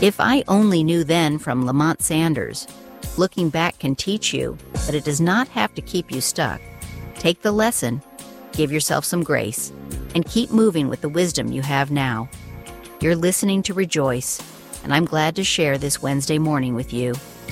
If I only knew then from Lamont Sanders, looking back can teach you that it does not have to keep you stuck. Take the lesson, give yourself some grace, and keep moving with the wisdom you have now. You're listening to Rejoice, and I'm glad to share this Wednesday morning with you.